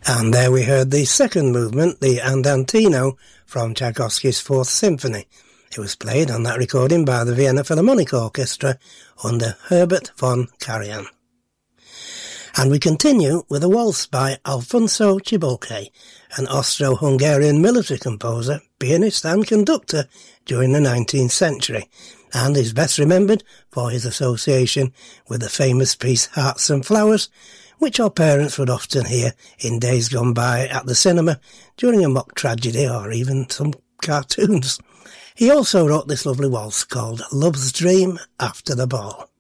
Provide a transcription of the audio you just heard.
And there we heard the second movement, the Andantino, from Tchaikovsky's Fourth Symphony. It was played on that recording by the Vienna Philharmonic Orchestra under Herbert von Karajan. And we continue with a waltz by Alfonso Cibolke, an Austro-Hungarian military composer, pianist and conductor during the 19th century, and is best remembered for his association with the famous piece Hearts and Flowers, which our parents would often hear in days gone by at the cinema during a mock tragedy or even some cartoons. He also wrote this lovely waltz called Love's Dream After the Ball.